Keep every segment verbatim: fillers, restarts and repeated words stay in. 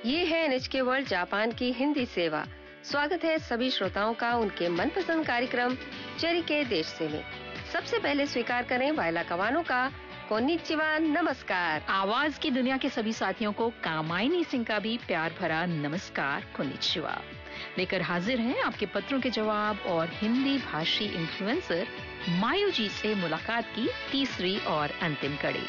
ये है NHK world Japan की हिंदी सेवा। स्वागत है सभी श्रोताओं का उनके मनपसंद कार्यक्रम चेरी के देश से में। सबसे पहले स्वीकार करें वायला कवानो का कोन्निचिवा, नमस्कार। आवाज की दुनिया के सभी साथियों को कामायनी सिंह का भी प्यार भरा नमस्कार, कोन्निचिवा। लेकर हाजिर हैं आपके पत्रों के जवाब और हिंदी भाषी इन्फ्लुएंसर मायू जी से मुलाकात की तीसरी और अंतिम कड़ी।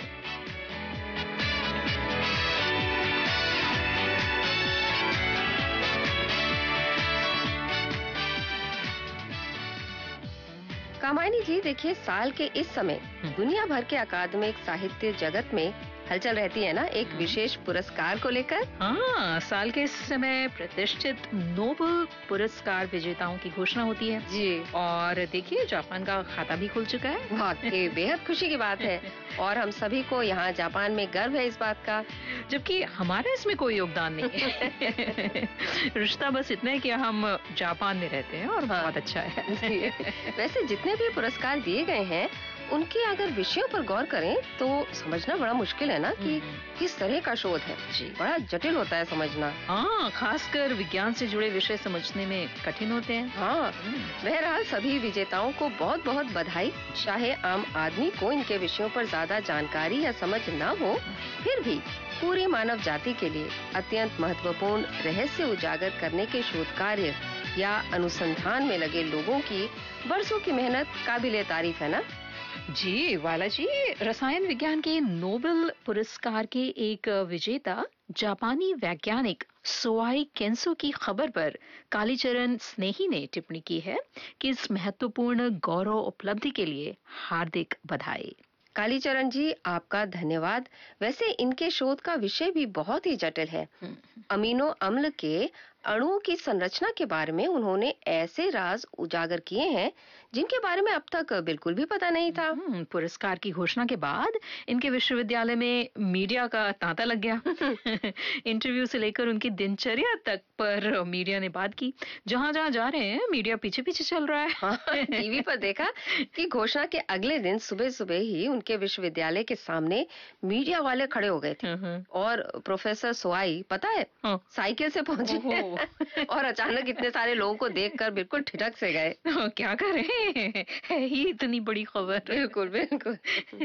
कामायनी जी, देखिए, साल के इस समय दुनिया भर के अकादमिक साहित्य जगत में हलचल रहती है ना, एक विशेष पुरस्कार को लेकर। हाँ, साल के इस समय प्रतिष्ठित नोबेल पुरस्कार विजेताओं की घोषणा होती है जी। और देखिए, जापान का खाता भी खुल चुका है। वाकई बेहद खुशी की बात है और हम सभी को यहाँ जापान में गर्व है इस बात का, जबकि हमारा इसमें कोई योगदान नहीं है। रिश्ता बस इतना है कि हम जापान में रहते हैं और हाँ। बहुत अच्छा है। वैसे जितने भी पुरस्कार दिए गए हैं उनके अगर विषयों पर गौर करें तो समझना बड़ा मुश्किल है ना कि किस तरह का शोध है। जी, बड़ा जटिल होता है समझना। हाँ, खासकर विज्ञान से जुड़े विषय समझने में कठिन होते हैं। हाँ, बहरहाल सभी विजेताओं को बहुत बहुत बधाई। चाहे आम आदमी को इनके विषयों पर ज्यादा जानकारी या समझ न हो, फिर भी पूरी मानव जाति के लिए अत्यंत महत्वपूर्ण रहस्य उजागर करने के शोध कार्य या अनुसंधान में लगे लोगों की बरसों की मेहनत काबिले तारीफ है ना। जी वाला जी, रसायन विज्ञान के नोबेल पुरस्कार के एक विजेता जापानी वैज्ञानिक सोआई केंसो की खबर पर कालीचरण स्नेही ने टिप्पणी की है कि इस महत्वपूर्ण गौरव उपलब्धि के लिए हार्दिक बधाई। कालीचरण जी, आपका धन्यवाद। वैसे इनके शोध का विषय भी बहुत ही जटिल है। अमीनो अम्ल के अणुओं की संरचना के बारे में उन्होंने ऐसे राज उजागर किए हैं जिनके बारे में अब तक बिल्कुल भी पता नहीं था। पुरस्कार की घोषणा के बाद इनके विश्वविद्यालय में मीडिया का तांता लग गया। इंटरव्यू से लेकर उनकी दिनचर्या तक पर मीडिया ने बात की। जहां जहां जा रहे हैं मीडिया पीछे पीछे चल रहा है। हाँ, टीवी पर देखा कि घोषणा के अगले दिन सुबह सुबह ही उनके विश्वविद्यालय के सामने मीडिया वाले खड़े हो गए थे और प्रोफेसर सोआई, पता है, साइकिल से पहुंचे और अचानक इतने सारे लोगों को देखकर बिल्कुल ठिठक से गए। क्या करें, है ही इतनी बड़ी खबर। बिल्कुल बिल्कुल।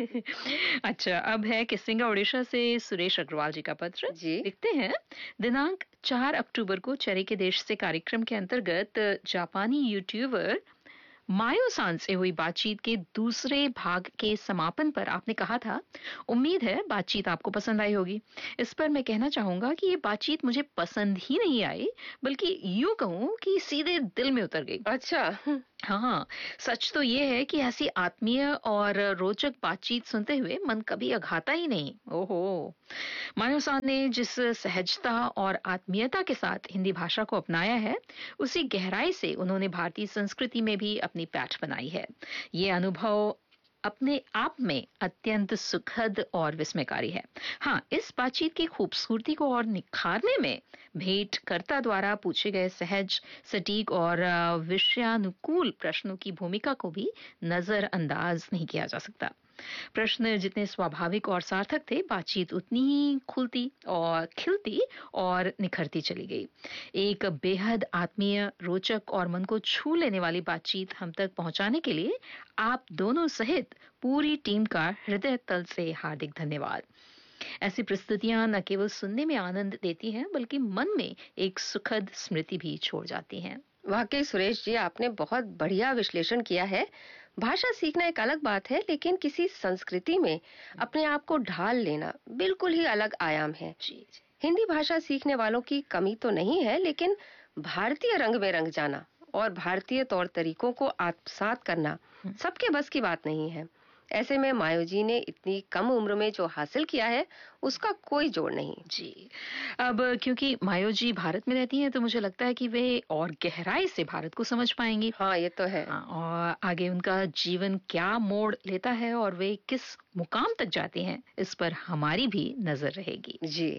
अच्छा, अब है किसिंगा ओडिशा से सुरेश अग्रवाल जी का पत्र। जी लिखते हैं, दिनांक चार अक्टूबर को चेरी के देश से कार्यक्रम के अंतर्गत जापानी यूट्यूबर मायो सान से हुई बातचीत के दूसरे भाग के समापन पर आपने कहा था, उम्मीद है बातचीत आपको पसंद आई होगी। इस पर मैं कहना चाहूंगा कि ये बातचीत मुझे पसंद ही नहीं आई, बल्कि यूं कहूं कि सीधे दिल में उतर गई। अच्छा। हाँ, सच तो ये है कि ऐसी आत्मीय और रोचक बातचीत सुनते हुए मन कभी अघाता ही नहीं। ओहो, मायो सान ने जिस सहजता और आत्मीयता के साथ हिंदी भाषा को अपनाया है, उसी गहराई से उन्होंने भारतीय संस्कृति में भी अपनी पैठ बनाई है। ये अनुभव अपने आप में अत्यंत सुखद और विस्मयकारी है। हाँ, इस बातचीत की खूबसूरती को और निखारने में भेंटकर्ता द्वारा पूछे गए सहज, सटीक और विषयानुकूल प्रश्नों की भूमिका को भी नजरअंदाज नहीं किया जा सकता। प्रश्न जितने स्वाभाविक और सार्थक थे, बातचीत उतनी ही खुलती और खिलती और निखरती चली गई। एक बेहद आत्मीय, रोचक और मन को छू लेने वाली बातचीत हम तक पहुंचाने के लिए आप दोनों सहित पूरी टीम का हृदय तल से हार्दिक धन्यवाद। ऐसी प्रस्तुतियां न केवल सुनने में आनंद देती हैं, बल्कि मन में एक सुखद स्मृति भी छोड़ जाती हैं। वाकई सुरेश जी, आपने बहुत बढ़िया विश्लेषण किया है। भाषा सीखना एक अलग बात है, लेकिन किसी संस्कृति में अपने आप को ढाल लेना बिल्कुल ही अलग आयाम है। जी, जी। हिंदी भाषा सीखने वालों की कमी तो नहीं है, लेकिन भारतीय रंग में रंग जाना और भारतीय तौर तरीकों को आत्मसात करना सबके बस की बात नहीं है। ऐसे में मायो जी ने इतनी कम उम्र में जो हासिल किया है, उसका कोई जोड़ नहीं। जी, अब क्योंकि मायो जी भारत में रहती हैं, तो मुझे लगता है कि वे और गहराई से भारत को समझ पाएंगी। हाँ, ये तो है। हाँ, और आगे उनका जीवन क्या मोड़ लेता है और वे किस मुकाम तक जाते हैं, इस पर हमारी भी नजर रहेगी। जी,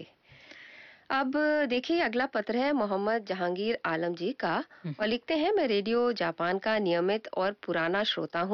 अब देखिए, अगला पत्र है मोहम्मद जहांगीर आलम जी का और लिखते हैं, मैं रेडियो जापान का नियमित और पुराना श्रोता हूँ।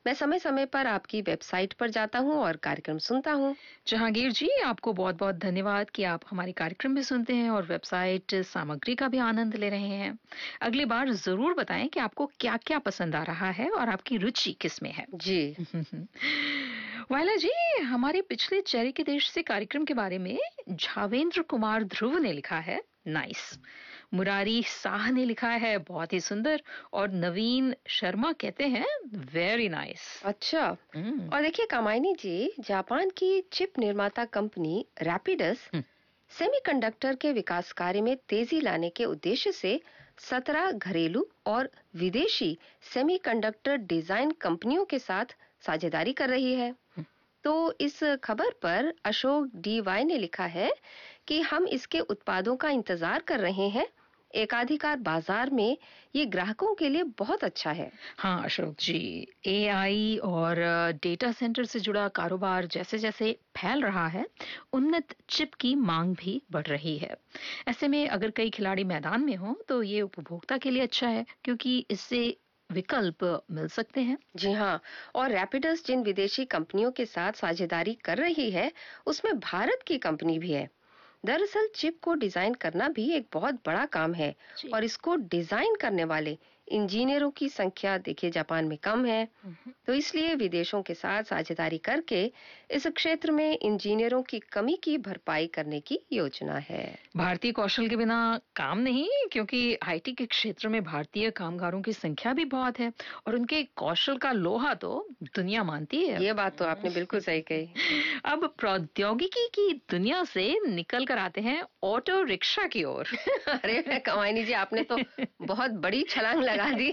मैं समय समय पर आपकी वेबसाइट पर जाता हूँ और कार्यक्रम सुनता हूँ। जहांगीर जी, आपको बहुत बहुत धन्यवाद कि आप हमारे कार्यक्रम भी सुनते हैं और वेबसाइट सामग्री का भी आनंद ले रहे हैं। अगली बार जरूर बताएं कि आपको क्या क्या पसंद आ रहा है और आपकी रुचि किस में है। जी। वायला जी, हमारे पिछले चेरी के देश से कार्यक्रम के बारे में झावेंद्र कुमार ध्रुव ने लिखा है, नाइस। मुरारी शाह ने लिखा है, बहुत ही सुंदर। और नवीन शर्मा कहते हैं, वेरी नाइस। अच्छा। हम्म। और देखिए कामायनी जी, जापान की चिप निर्माता कंपनी रैपिडस सेमीकंडक्टर के विकास कार्य में तेजी लाने के उद्देश्य से सत्रह घरेलू और विदेशी सेमीकंडक्टर डिजाइन कंपनियों के साथ साझेदारी कर रही है। तो इस खबर पर अशोक डी वाई ने लिखा है कि हम इसके उत्पादों का इंतजार कर रहे हैं। एकाधिकार बाजार में ये ग्राहकों के लिए बहुत अच्छा है। हाँ अशोक जी, एआई और डेटा सेंटर से जुड़ा कारोबार जैसे जैसे फैल रहा है, उन्नत चिप की मांग भी बढ़ रही है। ऐसे में अगर कई खिलाड़ी मैदान में हों तो ये उपभोक्ता के लिए अच्छा है, क्योंकि इससे विकल्प मिल सकते हैं। जी हाँ, और रैपिडस जिन विदेशी कंपनियों के साथ साझेदारी कर रही है, उसमें भारत की कंपनी भी है। दरअसल चिप को डिजाइन करना भी एक बहुत बड़ा काम है और इसको डिजाइन करने वाले इंजीनियरों की संख्या देखिए जापान में कम है। तो इसलिए विदेशों के साथ साझेदारी करके इस क्षेत्र में इंजीनियरों की कमी की भरपाई करने की योजना है। भारतीय कौशल के बिना काम नहीं, क्योंकि आईटी के क्षेत्र में भारतीय कामगारों की संख्या भी बहुत है और उनके कौशल का लोहा तो दुनिया मानती है। ये बात तो आपने बिल्कुल सही कही। अब प्रौद्योगिकी की दुनिया से निकल कर आते हैं ऑटो रिक्शा की ओर। अरे कमायनी जी, आपने तो बहुत बड़ी छलांग लगा दी।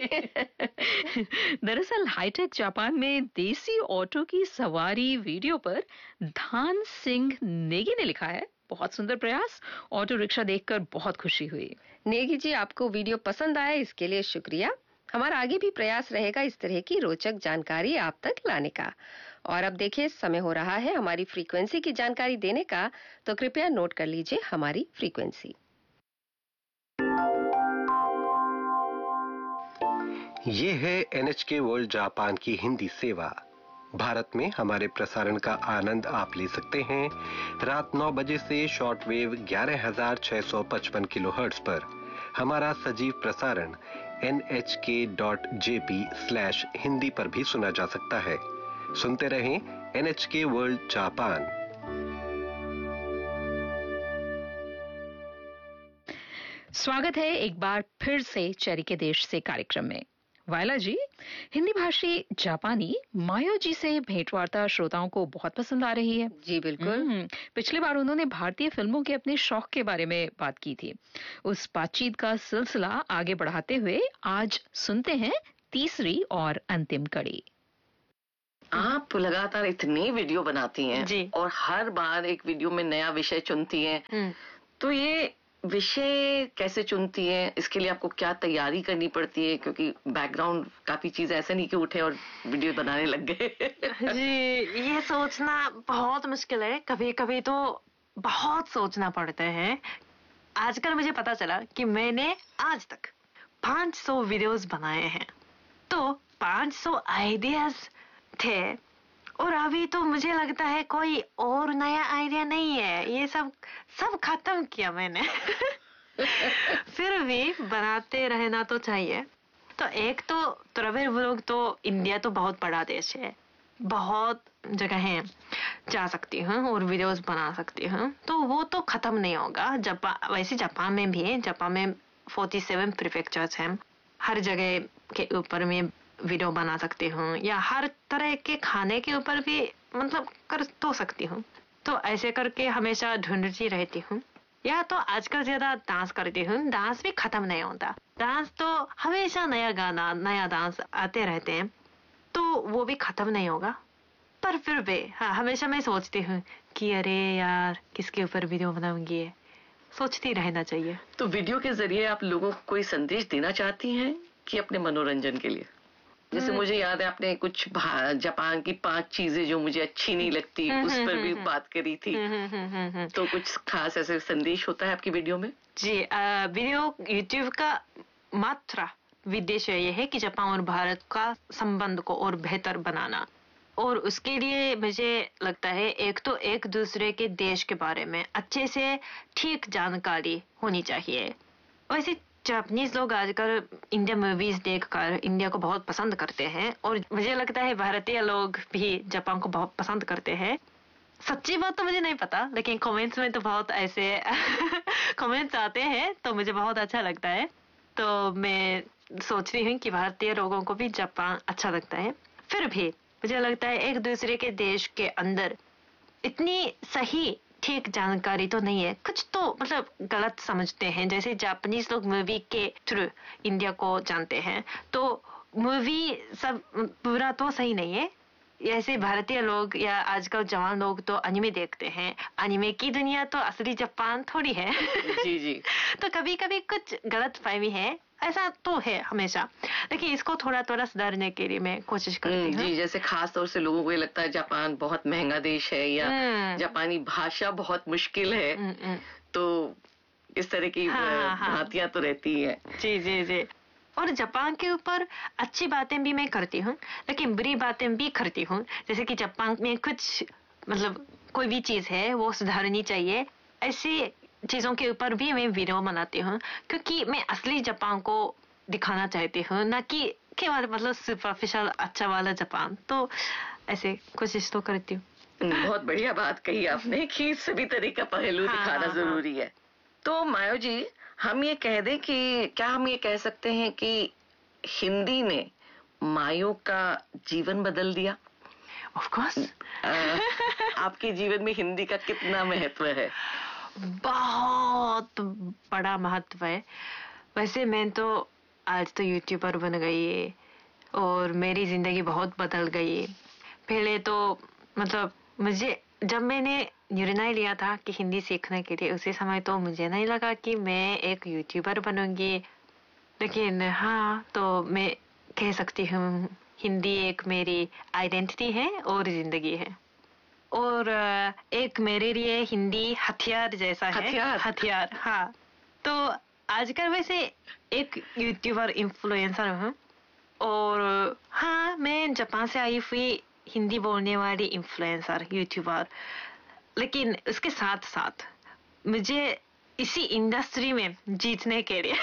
दरअसल हाईटेक जापान में देसी ऑटो की सवारी वीडियो पर धान सिंह नेगी ने लिखा है, बहुत सुंदर प्रयास। ऑटो रिक्शा देखकर बहुत खुशी हुई। नेगी जी, आपको वीडियो पसंद आया इसके लिए शुक्रिया। हमारा आगे भी प्रयास रहेगा इस तरह की रोचक जानकारी आप तक लाने का। और अब देखिए समय हो रहा है हमारी फ्रीक्वेंसी की जानकारी देने का, तो कृपया नोट कर लीजिए हमारी फ्रीक्वेंसी। ये है एनएचके वर्ल्ड जापान की हिंदी सेवा। भारत में हमारे प्रसारण का आनंद आप ले सकते हैं रात नौ बजे से शॉर्टवेव ग्यारह हजार छह सौ पचपन किलोहर्ट्ज पर। हमारा सजीव प्रसारण एन एच के dot J P slash Hindi पर भी सुना जा सकता है। सुनते रहें एनएचके वर्ल्ड जापान। स्वागत है एक बार फिर से चेरी के देश से कार्यक्रम में। वायला जी, हिंदी भाषी जापानी मायो जी से भेंटवार्ता श्रोताओं को बहुत पसंद आ रही है। जी बिल्कुल। पिछली बार उन्होंने भारतीय फिल्मों के अपने शौक के बारे में बात की थी। उस बातचीत का सिलसिला आगे बढ़ाते हुए आज सुनते हैं तीसरी और अंतिम कड़ी। आप लगातार इतनी वीडियो बनाती हैं जी, और हर बार एक वीडियो में नया विषय चुनती हैं, तो ये विषय कैसे चुनती हैं? इसके लिए आपको क्या तैयारी करनी पड़ती है? क्योंकि बैकग्राउंड काफी चीज ऐसे नहीं कि उठे और वीडियो बनाने लग गए। जी, ये सोचना बहुत मुश्किल है। कभी कभी तो बहुत सोचना पड़ता है। आजकल मुझे पता चला कि मैंने आज तक पाँच सौ वीडियोस बनाए हैं, तो पाँच सौ आइडियाज थे, और अभी तो मुझे लगता है कोई और नया आइडिया नहीं है। ये सब सब खत्म किया मैंने। फिर भी बनाते रहना तो चाहिए। तो एक तो ट्रैवल व्लॉग, तो इंडिया तो बहुत बड़ा देश है, बहुत जगह है जा सकती हूँ और वीडियोस बना सकती हूँ, तो वो तो खत्म नहीं होगा। जापान, वैसे जापान में भी है, जापान में सैंतालीस प्रीफेक्चर्स हैं, हर जगह के ऊपर में वीडियो बना सकती हूँ, या हर तरह के खाने के ऊपर भी मतलब कर तो सकती हूँ। तो ऐसे करके हमेशा ढूंढती रहती हूँ। या तो आजकल ज्यादा डांस करती हूँ, डांस भी खत्म नहीं होता। डांस तो हमेशा नया गाना नया डांस आते रहते हैं, तो वो भी खत्म नहीं होगा। पर फिर भी हाँ, हमेशा मैं सोचती हूँ कि अरे यार किसके ऊपर वीडियो बनाऊंगी, सोचती रहना चाहिए। तो वीडियो के जरिए आप लोगों को कोई संदेश देना चाहती हैं कि अपने मनोरंजन के लिए? जैसे मुझे याद है आपने कुछ जापान की पांच चीजें जो मुझे अच्छी नहीं लगती उस पर भी बात करी थी, तो कुछ खास ऐसे संदेश होता है आपकी वीडियो में? जी, वीडियो यूट्यूब का मात्रा विदेश ये है कि जापान और भारत का संबंध को और बेहतर बनाना, और उसके लिए मुझे लगता है एक तो एक दूसरे के देश के बारे में अच्छे से ठीक जानकारी होनी चाहिए। वैसे जापानीज लोग आजकल इंडिया मूवीज देखकर इंडिया को बहुत पसंद करते हैं, और मुझे लगता है भारतीय लोग भी जापान को बहुत पसंद करते हैं। सच्ची बात तो मुझे नहीं पता, लेकिन कमेंट्स में तो बहुत ऐसे कमेंट्स आते हैं तो मुझे बहुत अच्छा लगता है। तो मैं सोच रही हूँ कि भारतीय लोगों को भी जापान अच्छा लगता है। फिर भी मुझे लगता है एक दूसरे के देश के अंदर इतनी सही ठीक जानकारी तो नहीं है, कुछ तो मतलब गलत समझते हैं। जैसे जापानीज लोग मूवी के थ्रू इंडिया को जानते हैं, तो मूवी सब पूरा तो सही नहीं है। ऐसे भारतीय लोग या आजकल जवान लोग तो एनिमे देखते हैं, एनिमे की दुनिया तो असली जापान थोड़ी है। जी जी। तो कभी कभी कुछ गलत फहमी है, ऐसा तो है हमेशा, लेकिन इसको थोड़ा थोड़ा सुधारने के लिए मैं कोशिश करती हूँ। जी, जैसे खास तौर से लोगों को ये लगता है जापान बहुत महंगा देश है या जापानी भाषा बहुत मुश्किल है, तो इस तरह की भ्रांतियां तो रहती है। जी जी जी। और जापान के ऊपर अच्छी बातें भी मैं करती हूँ, लेकिन बुरी बातें भी करती हूँ। जैसे कि जापान में कुछ मतलब कोई भी चीज है वो सुधारनी चाहिए, ऐसी चीजों के ऊपर भी मैं वीडियो बनाती हूँ, क्योंकि मैं असली जापान को दिखाना चाहती हूँ, ना कि केवल मतलब सुपरफिशियल अच्छा वाला जापान। तो ऐसे कोशिश तो करती हूँ। बहुत बढ़िया बात कही आपने कि सभी तरह का पहलू हाँ, दिखाना हाँ, जरूरी है। तो मायो जी, हम ये कह दें कि क्या हम ये कह सकते हैं कि हिंदी ने मायो का जीवन बदल दिया? Of course. आपके जीवन में हिंदी का कितना महत्व है? बहुत बड़ा महत्व है। वैसे मैं तो आज तो यूट्यूबर बन गई है और मेरी जिंदगी बहुत बदल गई है। पहले तो मतलब मुझे जब मैंने निर्णय लिया था कि हिंदी सीखने के लिए, उसी समय तो मुझे नहीं लगा कि मैं एक यूट्यूबर बनूंगी, लेकिन हाँ, तो मैं कह सकती हूँ हिंदी एक मेरी आइडेंटिटी है और जिंदगी है। और एक मेरे लिए हिंदी हथियार जैसा है। हथियार हथियार हाँ। तो आजकल वैसे एक यूट्यूबर इन्फ्लुएंसर हूँ, और हाँ, मैं जापान से आई हुई हिंदी बोलने वाली इन्फ्लुएंसर यूट्यूबर। लेकिन उसके साथ साथ मुझे इसी इंडस्ट्री में जीतने के लिए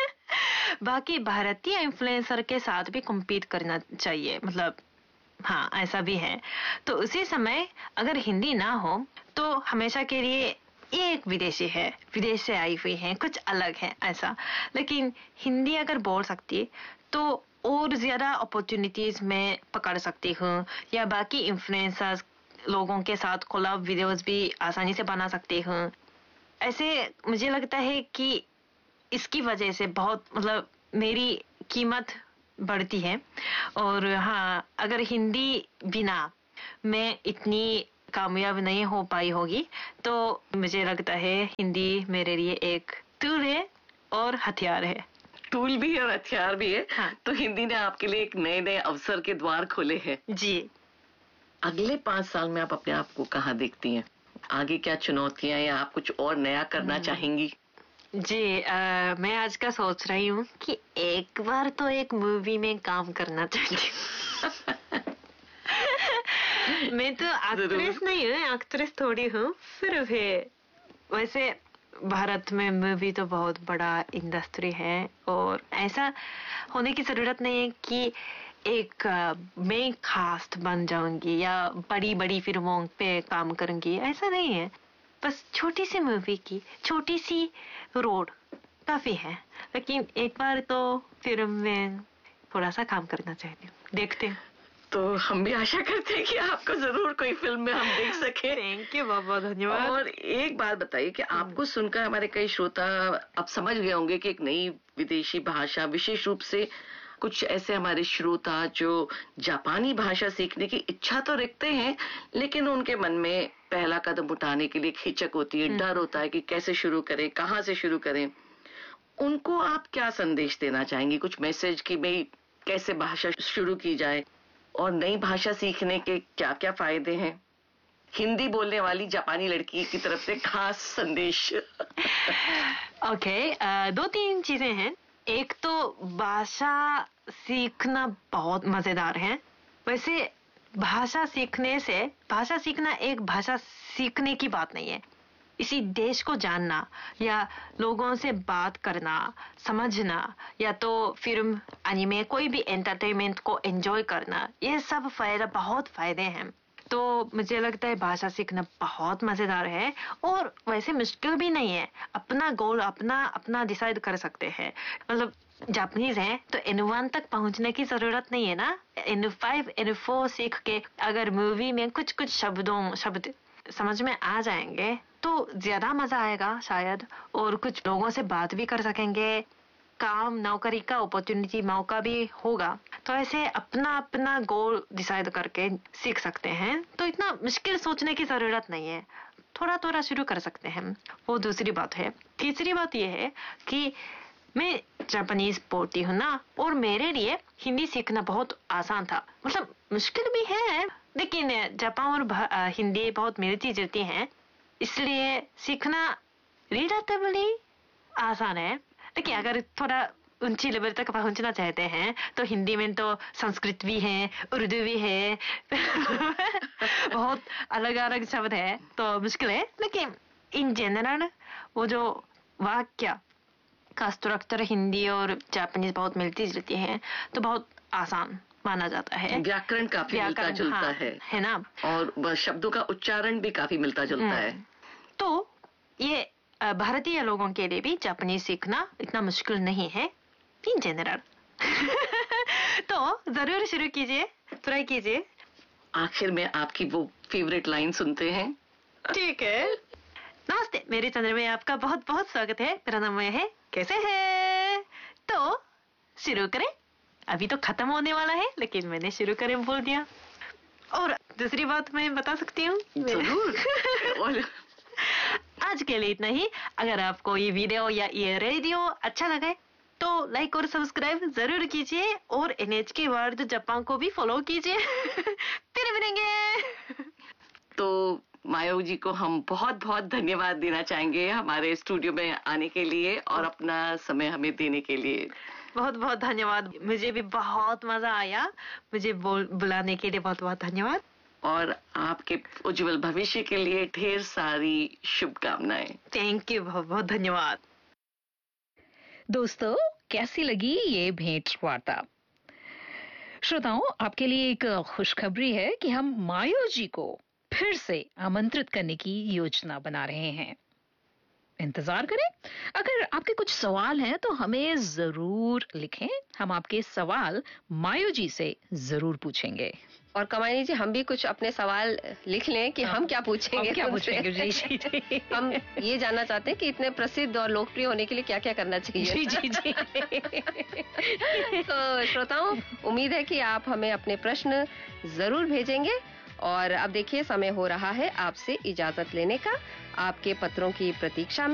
बाकी भारतीय इन्फ्लुएंसर के साथ भी कम्पीट करना चाहिए, मतलब हाँ, ऐसा भी है। तो उसी समय अगर हिंदी ना हो तो हमेशा के लिए ये एक विदेशी है, विदेश से आई हुई है, कुछ अलग है ऐसा। लेकिन हिंदी अगर बोल सकती तो और ज्यादा अपॉर्चुनिटीज मैं पकड़ सकती हूँ, या बाकी इन्फ्लुएंसर्स लोगों के साथ कोलैब वीडियोस भी आसानी से बना सकती हूँ। ऐसे मुझे लगता है कि इसकी वजह से बहुत मतलब मेरी कीमत बढ़ती है। और हाँ, अगर हिंदी बिना मैं इतनी कामयाब नहीं हो पाई होगी, तो मुझे लगता है हिंदी मेरे लिए एक टूल है और हथियार है। टूल भी है और हथियार भी है। हाँ। तो हिंदी ने आपके लिए एक नए नए अवसर के द्वार खोले हैं। जी। अगले पांच साल में आप अपने आप को कहाँ देखती हैं? आगे क्या चुनौतियां या आप कुछ और नया करना चाहेंगी? जी, आ, मैं आज का सोच रही हूँ कि एक बार तो एक मूवी में काम करना चाहती हूँ। मैं तो एक्ट्रेस नहीं हूँ, एक्ट्रेस थोड़ी हूँ, फिर भी वैसे भारत में मूवी तो बहुत बड़ा इंडस्ट्री है, और ऐसा होने की जरूरत नहीं है कि एक मैं कास्ट बन जाऊंगी या बड़ी बड़ी फिल्मों पे काम करूंगी, ऐसा नहीं है। बस छोटी सी मूवी की छोटी सी रोड काफी है, लेकिन एक बार तो फिल्म में थोड़ा सा काम करना चाहती हूँ, देखते हैं। तो हम भी आशा करते हैं कि आपको जरूर कोई फिल्म में हम देख सके। थैंक यू, बहुत बहुत धन्यवाद। और एक बात बताइए कि आपको सुनकर हमारे कई श्रोता अब समझ गए होंगे कि एक नई विदेशी भाषा, विशेष रूप से कुछ ऐसे हमारे श्रोता जो जापानी भाषा सीखने की इच्छा तो रखते हैं, लेकिन उनके मन में पहला कदम उठाने के लिए हिचक होती है, डर होता है कि कैसे शुरू करें, कहाँ से शुरू करें। उनको आप क्या संदेश देना चाहेंगी? कुछ मैसेज कि भाई कैसे भाषा शुरू की जाए और नई भाषा सीखने के क्या क्या फायदे हैं? हिंदी बोलने वाली जापानी लड़की की तरफ से खास संदेश। ओके, दो तीन चीजें हैं। एक तो भाषा सीखना बहुत मजेदार है। वैसे भाषा सीखने से भाषा सीखना एक भाषा सीखने की बात नहीं है। इसी देश को जानना या लोगों से बात करना, समझना, या तो फिल्म, एनिमे, कोई भी एंटरटेनमेंट को एंजॉय करना, ये सब फायदा बहुत फायदे हैं। तो मुझे लगता है भाषा सीखना बहुत मजेदार है और वैसे मुश्किल भी नहीं है। अपना गोल अपना अपना डिसाइड कर सकते हैं। मतलब जापानीज है तो एन वन तक पहुंचने की जरूरत नहीं है ना। एन फाइव एन फोर सीख के अगर मूवी में कुछ कुछ शब्दों शब्द समझ में आ जाएंगे तो ज्यादा मजा आएगा शायद, और कुछ लोगों से बात भी कर सकेंगे, काम नौकरी का अपॉर्चुनिटी मौका भी होगा। तो ऐसे अपना अपना गोल डिसाइड करके सीख सकते हैं। तो इतना मुश्किल सोचने की जरूरत नहीं है, थोड़ा थोड़ा शुरू कर सकते हैं। वो दूसरी बात है। तीसरी बात यह है कि मैं जापानीज बोलती हूँ ना, और मेरे लिए हिंदी सीखना बहुत आसान था। मतलब मुश्किल भी है लेकिन जापान और हिंदी बहुत मिलती जुलती हैं, इसलिए सीखना रिलेटिवली आसान है। देखिए अगर थोड़ा ऊंची लेवल तक पहुंचना चाहते हैं तो हिंदी में तो संस्कृत भी है, उर्दू भी है बहुत अलग अलग शब्द है, तो मुश्किल है। लेकिन इन जनरल वो जो वाक्य का स्ट्रक्चर हिंदी और जापानीज बहुत मिलती जुलती हैं, तो बहुत आसान माना जाता है। व्याकरण काफी मिलता जुलता हाँ, है है ना, और शब्दों का उच्चारण भी काफी मिलता जुलता है। तो ये भारतीय लोगों के लिए भी जापानीज सीखना इतना मुश्किल नहीं है इन जनरल। तो जरूर शुरू कीजिए, ट्राई कीजिए। आखिर में आपकी वो फेवरेट लाइन सुनते हैं। ठीक है। नमस्ते मेरे चैनल में आपका बहुत बहुत स्वागत है। मेरा नाम है, कैसे है? तो शुरू करें। अभी तो खत्म होने वाला है लेकिन मैंने शुरू करें बोल दिया। और दूसरी बात मैं बता सकती हूँ जरूर। आज के लिए इतना ही। अगर आपको ये वीडियो या ये रेडियो अच्छा लगे तो लाइक और सब्सक्राइब जरूर कीजिए, और एनएचके वर्ल्ड जापान को भी फॉलो कीजिए। फिर मिलेंगे। तो मायो जी को हम बहुत बहुत धन्यवाद देना चाहेंगे हमारे स्टूडियो में आने के लिए और अपना समय हमें देने के लिए। बहुत बहुत धन्यवाद। मुझे भी बहुत मजा आया। मुझे बुलाने के लिए बहुत बहुत धन्यवाद। और आपके उज्जवल भविष्य के लिए ढेर सारी शुभकामनाएं। थैंक यू, बहुत बहुत धन्यवाद। दोस्तों कैसी लगी ये भेंट वार्ता? श्रोताओं आपके लिए एक खुशखबरी है कि हम मायो जी को फिर से आमंत्रित करने की योजना बना रहे हैं। इंतजार करें। अगर आपके कुछ सवाल हैं तो हमें जरूर लिखें। हम आपके सवाल मायो जी से जरूर पूछेंगे। और कमानी जी हम भी कुछ अपने सवाल लिख लें कि हम क्या पूछेंगे। हम क्या पूछेंगे जी जी जी। हम ये जानना चाहते हैं कि इतने प्रसिद्ध और लोकप्रिय होने के लिए क्या क्या करना चाहिए। जी जी जी। तो श्रोताओं उम्मीद है कि आप हमें अपने प्रश्न जरूर भेजेंगे। और अब देखिए समय हो रहा है आपसे इजाजत लेने का। आपके पत्रों की प्रतीक्षा में